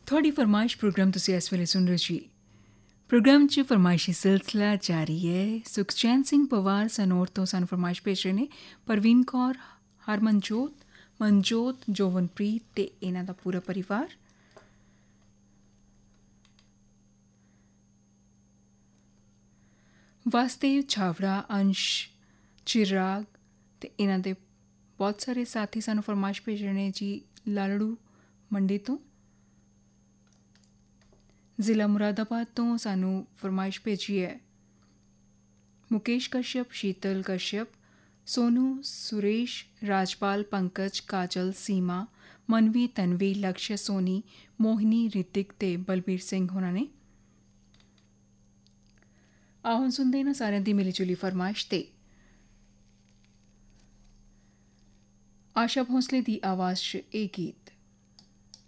थोड़ी फरमाइश प्रोग्राम तुसी इस वेले सुन रहे जी प्रोग्राम च फरमाइशी सिलसिला जारी है सुखचैन सिंह पवार सनौर तो सन फरमाइश भेज रहे ने परवीन कौर हरमनजोत मनजोत जोवनप्रीत ते इन्हां दा पूरा परिवार वासदेव छावड़ा अंश चिराग ते इन्हां दे बहुत सारे साथी सानू फरमाइश भेज रहे ने जी लालड़ू मंडी तो ਜ਼ਿਲ੍ਹਾ ਮੁਰਾਦਾਬਾਦ ਤੋਂ ਸਾਨੂੰ ਫਰਮਾਇਸ਼ ਭੇਜੀ ਹੈ ਮੁਕੇਸ਼ ਕਸ਼ਯਪ ਸ਼ੀਤਲ ਕਸ਼ਯਪ ਸੋਨੂ ਸੁਰੇਸ਼ ਰਾਜਪਾਲ ਪੰਕਜ ਕਾਜਲ ਸੀਮਾ ਮਨਵੀ ਤਨਵੀ ਲਕਸ਼ਯ ਸੋਨੀ ਮੋਹਿਨੀ ਰਿਤਿਕ ਤੇ ਬਲਬੀਰ ਸਿੰਘ ਹੋਣਾ ਨੇ ਆਹੋ ਸੁਣਦੇ ਨਾ ਸਾਰਿਆਂ ਦੀ ਮਿਲੀ ਜੁਲੀ ਫਰਮਾਇਸ਼ ਤੇ ਆਸ਼ਾ ਭੋਸਲੇ ਦੀ ਆਵਾਜ਼ 'ਚ ਇਹ ਗੀਤ